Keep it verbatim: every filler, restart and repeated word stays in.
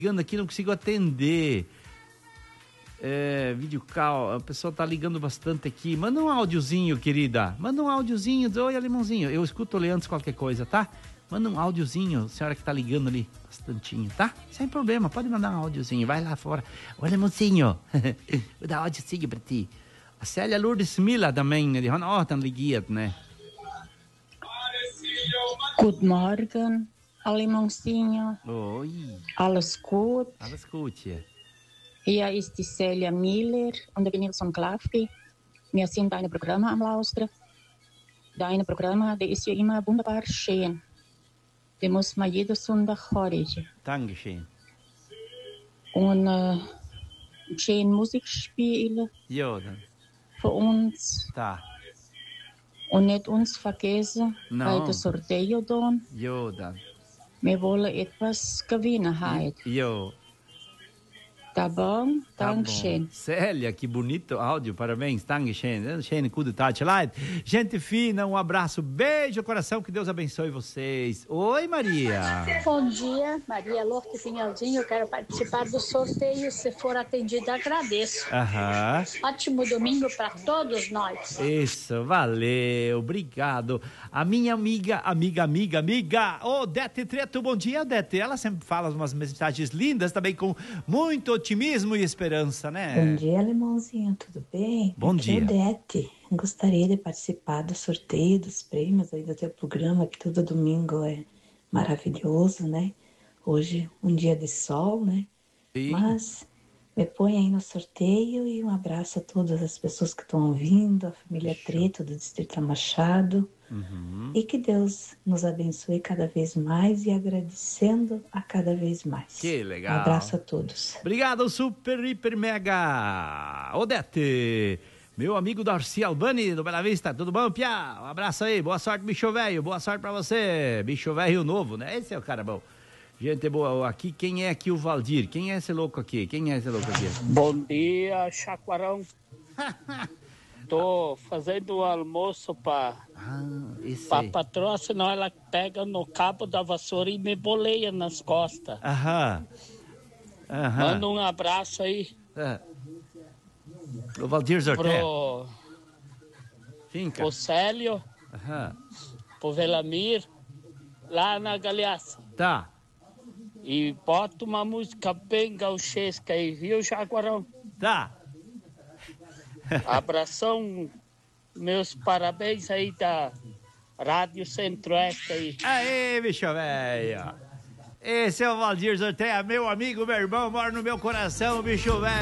ligando aqui, não consigo atender. É, vídeo call, a pessoa tá ligando bastante aqui. Manda um áudiozinho, querida. Manda um áudiozinho. Diz, oi, alemãozinho. Eu escuto ali antes qualquer coisa, tá? Manda um áudiozinho, senhora que tá ligando ali bastantinho, tá? Sem problema, pode mandar um áudiozinho. Vai lá fora. Oi, alemãozinho. Vou dar áudiozinho pra ti. A Célia Lourdes Mila também, de har arton ligget, né? Good morgen, alemãozinho. Oi. Alles gut. Alles gut, ja. Hier ist die Celia Miller und der Nilsson Klafki. Wir sind deine Programme am Lauschen. Deine Programme, die ist ja immer wunderbar schön. Die muss man jeden Sonntag hören. Dankeschön. Und äh, schön Musik spielen Jo, dann. für uns. Tá. Und nicht uns vergessen Não. bei der Sorteio dann. Jo, dann. Wir wollen etwas gewinnen heute. Jo. Tá bom? Tá Dankeschön. bom. Célia, que bonito áudio, parabéns. Dankeschön. Schöne gute Tag. Gente fina, um abraço, beijo no coração, que Deus abençoe vocês. Oi, Maria. Bom dia, Maria Lourdes Pinhaldinho, eu quero participar do sorteio, se for atendida agradeço. Aham. Ótimo domingo para todos nós. Isso, valeu, obrigado. A minha amiga, amiga, amiga, amiga, Odete Treto, bom dia, Odete. Ela sempre fala umas mensagens lindas, também com muito otimismo e esperança, né? Bom dia, alemãozinho, tudo bem? Bom Aqui dia. é Odete. Gostaria de participar do sorteio dos prêmios aí do teu programa, que todo domingo é maravilhoso, né? Hoje, um dia de sol, né? Sim. Mas me põe aí no sorteio e um abraço a todas as pessoas que estão ouvindo, a família Treto do Distrito Machado. Uhum. E que Deus nos abençoe cada vez mais e agradecendo a cada vez mais. Que legal. Um abraço a todos. Obrigado, super, hiper, mega. Odete, meu amigo Darcy Albani, do Bela Vista, tudo bom, Pia? Um abraço aí, boa sorte, bicho velho, boa sorte pra você. Bicho velho novo, né? Esse é o cara bom. Gente boa, aqui, quem é aqui o Valdir? Quem é esse louco aqui? Quem é esse louco aqui? Bom dia, Chacoarão. Tô fazendo o almoço para Ah, esse a aí. patroa, senão ela pega no cabo da vassoura e me boleia nas costas. Aham. Aham. Manda um abraço aí É. O Valdir Zorté. pro, Finca. pro Célio, Aham. pro Velamir, lá na Galeaça. Tá. E bota uma música bem gauchesca aí, viu, Jaguarão? Tá. Abração, meus parabéns aí da Rádio Centro-Oeste aí. Aê, bicho velho. Esse é o Valdir Zorté, meu amigo, meu irmão, mora no meu coração, bicho velho.